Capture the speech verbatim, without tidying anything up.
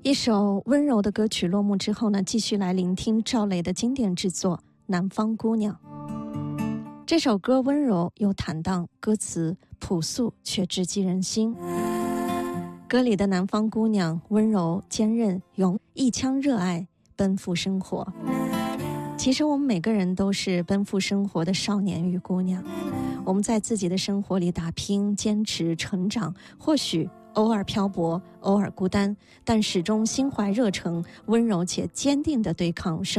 一首温柔的歌曲落幕之后呢，继续来聆听赵雷的经典之作《南方姑娘》。这首歌温柔又坦荡，歌词朴素却直击人心。歌里的南方姑娘温柔坚韧勇，一腔热爱奔赴生活。其实我们每个人都是奔赴生活的少年与姑娘，我们在自己的生活里打拼坚持成长，或许偶尔漂泊，偶尔孤单，但始终心怀热诚，温柔且坚定地对抗生